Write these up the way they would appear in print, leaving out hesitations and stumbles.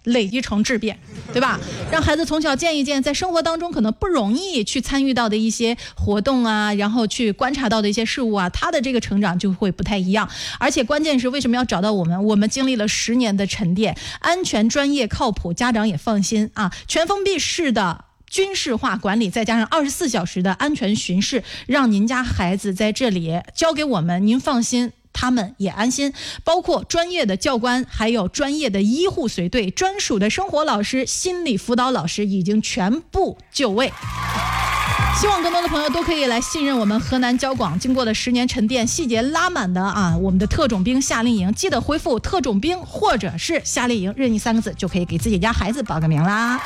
累积成质变，对吧？让孩子从小见一见在生活当中可能不容易去参与到的一些活动啊，然后去观察到的一些事物啊，他的这个成长就会不太一样。而且关键是为什么要找到我们？我们经历了10年的沉淀，安全、专业、靠谱，家长也放心啊。全封闭式的军事化管理，再加上24小时的安全巡视，让您家孩子在这里交给我们，您放心，他们也安心。包括专业的教官，还有专业的医护随队，专属的生活老师、心理辅导老师已经全部就位。希望更多的朋友都可以来信任我们河南交广经过了10年沉淀、细节拉满的我们的特种兵夏令营，记得回复特种兵或者是夏令营任意3个字，就可以给自己家孩子报个名啦。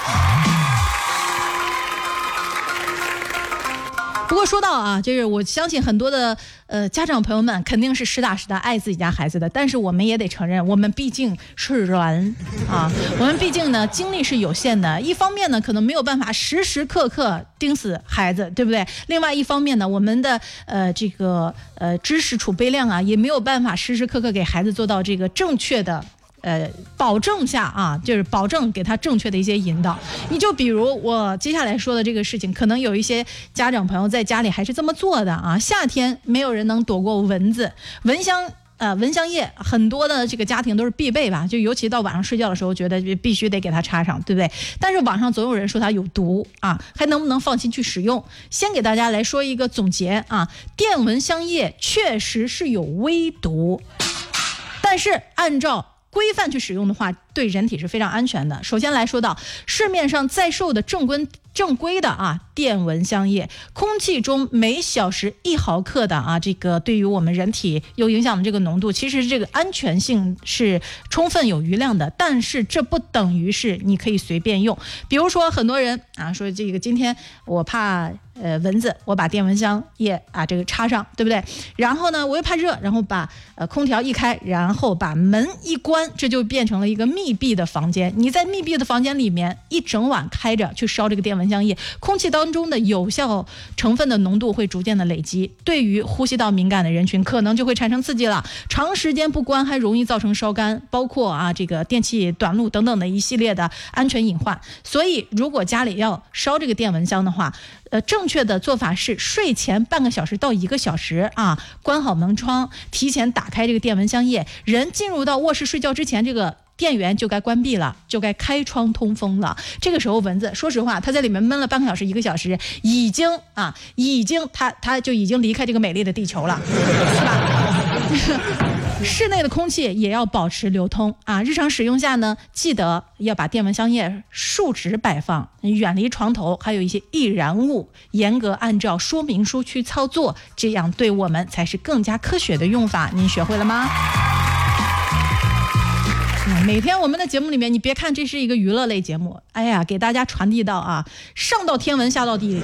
不过说到就是我相信很多的家长朋友们肯定是实打实的爱自己家孩子的，但是我们也得承认，我们毕竟是人我们毕竟呢精力是有限的，一方面呢可能没有办法时时刻刻盯死孩子，对不对？另外一方面呢，我们的这个知识储备量也没有办法时时刻刻给孩子做到这个正确的保证下就是保证给他正确的一些引导。你就比如我接下来说的这个事情，可能有一些家长朋友在家里还是这么做的夏天没有人能躲过蚊子，蚊香液很多的这个家庭都是必备吧，就尤其到晚上睡觉的时候，觉得必须得给它插上，对不对？但是网上总有人说它有毒还能不能放心去使用？先给大家来说一个总结电蚊香液确实是有微毒，但是按照规范去使用的话，对人体是非常安全的。首先来说到市面上在售的正规的电蚊香液，空气中每小时1毫克的这个对于我们人体有影响的这个浓度，其实这个安全性是充分有余量的，但是这不等于是你可以随便用。比如说很多人说这个今天我怕蚊子，我把电蚊香液这个插上，对不对？然后呢我又怕热，然后把空调一开，然后把门一关，这就变成了一个密闭的房间。你在密闭的房间里面一整晚开着去烧这个电蚊香液，空气当中的有效成分的浓度会逐渐的累积，对于呼吸道敏感的人群可能就会产生刺激了。长时间不关还容易造成烧干，包括这个电气短路等等的一系列的安全隐患。所以如果家里要烧这个电蚊香的话，正确的做法是睡前半个小时到1个小时关好门窗，提前打开这个电蚊香液，人进入到卧室睡觉之前，这个电源就该关闭了，就该开窗通风了。这个时候蚊子说实话它在里面闷了半个小时1个小时，已经它就已经离开这个美丽的地球了，是吧？室内的空气也要保持流通日常使用下呢，记得要把电蚊香液竖直摆放，远离床头还有一些易燃物，严格按照说明书去操作，这样对我们才是更加科学的用法。您学会了吗？每天我们的节目里面，你别看这是一个娱乐类节目，给大家传递到上到天文下到地理，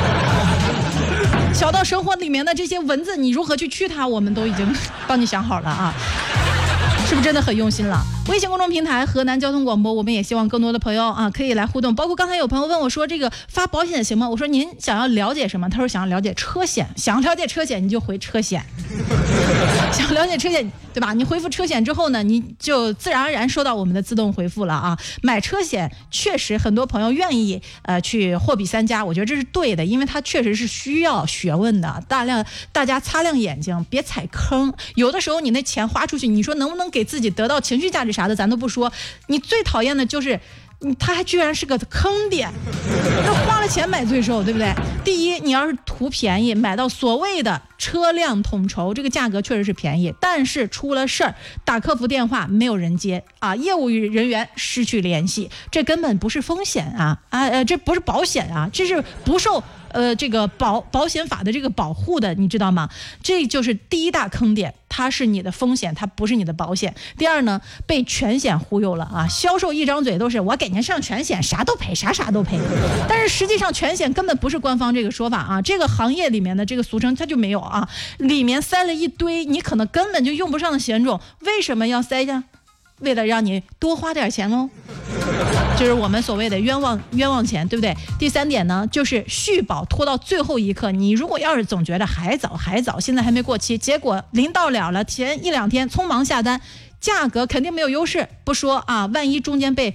小到生活里面的这些蚊子，你如何去驱它，我们都已经帮你想好了是不是真的很用心了？微信公众平台河南交通广播，我们也希望更多的朋友可以来互动。包括刚才有朋友问我说，这个发保险行吗？我说您想要了解什么？他说想要了解车险，想要了解车险你就回车险想了解车险，对吧？你回复车险之后呢，你就自然而然收到我们的自动回复了买车险确实很多朋友愿意去货比三家，我觉得这是对的，因为它确实是需要学问的，大家擦亮眼睛，别踩坑。有的时候你那钱花出去，你说能不能给自己得到情绪价值啥的咱都不说，你最讨厌的就是它还居然是个坑点，那花了钱买罪受，对不对？第一，你要是图便宜买到所谓的车辆统筹，这个价格确实是便宜，但是出了事儿打客服电话没有人接业务人员失去联系，这根本不是风险这不是保险这是不受这个保险法的这个保护的，你知道吗？这就是第一大坑点，它是你的风险，它不是你的保险。第二呢，被全险忽悠了销售一张嘴都是我给您上全险，啥都赔，啥都赔，但是实际上全险根本不是官方这个说法这个行业里面的这个俗称它就没有里面塞了一堆你可能根本就用不上的险种，为什么要塞呀？为了让你多花点钱喽，就是我们所谓的冤枉钱，对不对？第三点呢，就是续保拖到最后一刻，你如果要是总觉得还早，现在还没过期，结果临到了前1-2天匆忙下单，价格肯定没有优势，不说万一中间被